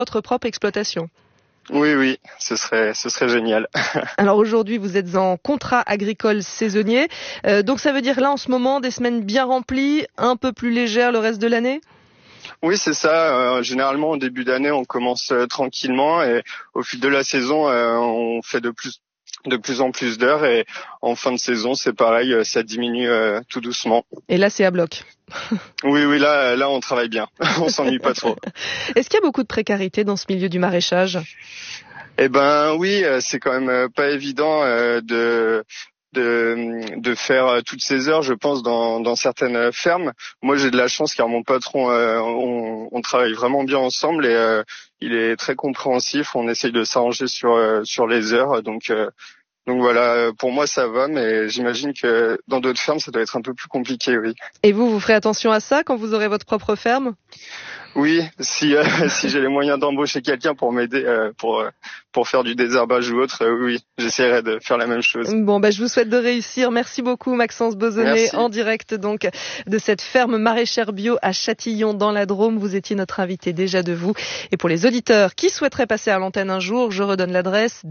votre propre exploitation. Oui, ce serait génial. Alors aujourd'hui, vous êtes en contrat agricole saisonnier. Donc ça veut dire là en ce moment des semaines bien remplies, un peu plus légères le reste de l'année ? Oui, c'est ça. Généralement, au début d'année, on commence tranquillement et au fil de la saison, on fait de plus en plus d'heures et en fin de saison, c'est pareil, ça diminue tout doucement. Et là, c'est à bloc. Oui, là, on travaille bien. On s'ennuie pas trop. Est-ce qu'il y a beaucoup de précarité dans ce milieu du maraîchage ? Eh ben oui, c'est quand même pas évident de faire toutes ces heures, je pense, dans certaines fermes. Moi, j'ai de la chance car mon patron, on travaille vraiment bien ensemble et il est très compréhensif. On essaye de s'arranger sur les heures, donc voilà. Pour moi, ça va, mais j'imagine que dans d'autres fermes, ça doit être un peu plus compliqué, oui. Et vous ferez attention à ça quand vous aurez votre propre ferme ? Oui, si j'ai les moyens d'embaucher quelqu'un pour m'aider pour faire du désherbage ou autre, oui, j'essaierai de faire la même chose. Bon, je vous souhaite de réussir. Merci beaucoup Maxence Bozonnet. Merci. En direct donc de cette ferme maraîchère bio à Châtillon dans la Drôme. Vous étiez notre invité Déjà Debout. Et pour les auditeurs qui souhaiteraient passer à l'antenne un jour, je redonne l'adresse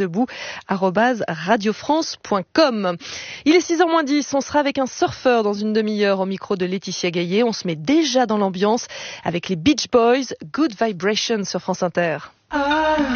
déjà-debout@radiofrance.com. Il est 6h-10. On sera avec un surfeur dans une demi-heure au micro de Laetitia Gaillet. On se met déjà dans l'ambiance avec les Beach Boys, Good Vibration sur France Inter.